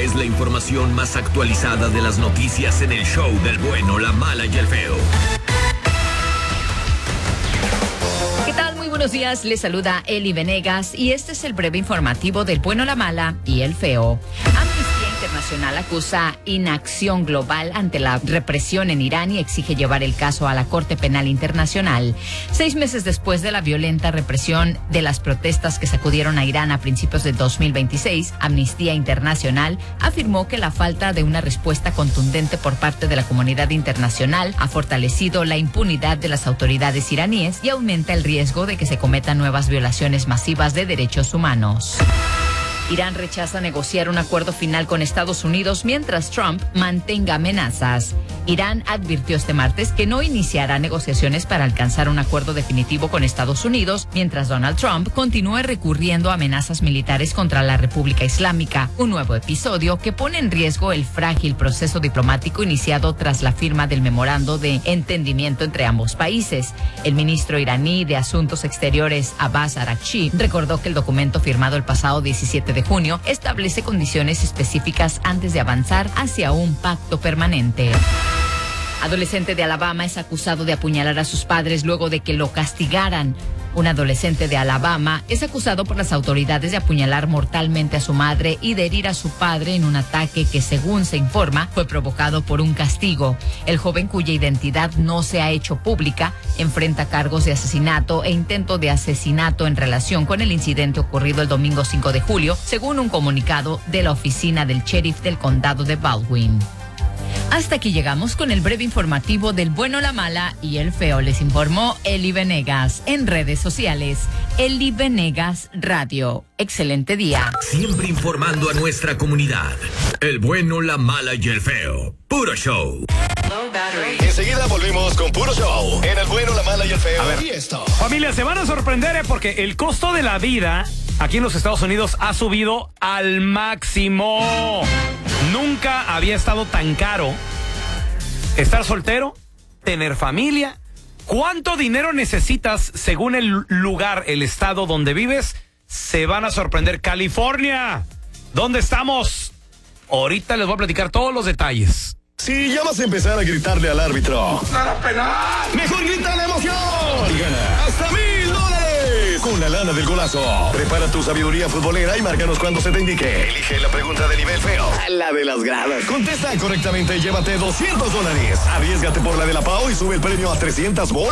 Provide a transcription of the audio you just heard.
es la información más actualizada de las noticias en el show del bueno, la mala y el feo. ¿Qué tal? Muy buenos días, les saluda Eli Venegas y este es el breve informativo del bueno, la mala y el feo. Amnistía Internacional acusa inacción global ante la represión en Irán y exige llevar el caso a la Corte Penal Internacional. 6 meses después de la violenta represión de las protestas que sacudieron a Irán a principios de 2026, Amnistía Internacional afirmó que la falta de una respuesta contundente por parte de la comunidad internacional ha fortalecido la impunidad de las autoridades iraníes y aumenta el riesgo de que se cometan nuevas violaciones masivas de derechos humanos. Irán rechaza negociar un acuerdo final con Estados Unidos mientras Trump mantenga amenazas. Irán advirtió este martes que no iniciará negociaciones para alcanzar un acuerdo definitivo con Estados Unidos mientras Donald Trump continúe recurriendo a amenazas militares contra la República Islámica, un nuevo episodio que pone en riesgo el frágil proceso diplomático iniciado tras la firma del memorando de entendimiento entre ambos países. El ministro iraní de Asuntos Exteriores, Abbas Araghchi, recordó que el documento firmado el pasado 17 de junio establece condiciones específicas antes de avanzar hacia un pacto permanente. Adolescente de Alabama es acusado de apuñalar a sus padres luego de que lo castigaran. Un adolescente de Alabama es acusado por las autoridades de apuñalar mortalmente a su madre y de herir a su padre en un ataque que, según se informa, fue provocado por un castigo. El joven, cuya identidad no se ha hecho pública, enfrenta cargos de asesinato e intento de asesinato en relación con el incidente ocurrido el domingo 5 de julio, según un comunicado de la oficina del sheriff del condado de Baldwin. Hasta aquí llegamos con el breve informativo del bueno, la mala y el feo. Les informó Eli Venegas. En redes sociales, Eli Venegas Radio. Excelente día. Siempre informando a nuestra comunidad. El bueno, la mala y el feo. Puro show. Enseguida volvimos con Puro Show. En el bueno, la mala y el feo. A ver, familia, se van a sorprender porque el costo de la vida aquí en los Estados Unidos ha subido al máximo. Nunca había estado tan caro estar soltero, tener familia. ¿Cuánto dinero necesitas según el lugar, el estado donde vives? Se van a sorprender. California, ¿dónde estamos? Ahorita les voy a platicar todos los detalles. Si ya vas a empezar a gritarle al árbitro, ¡nada penal! ¡Mejor grita la emoción! Y gana hasta $1,000 con la lana del golazo. Prepara tu sabiduría futbolera y márcanos cuando se te indique. Elige la pregunta de nivel feo, la de las gradas. Contesta correctamente y llévate $200. Arriésgate por la de la Pau y sube el premio a 300 bolas.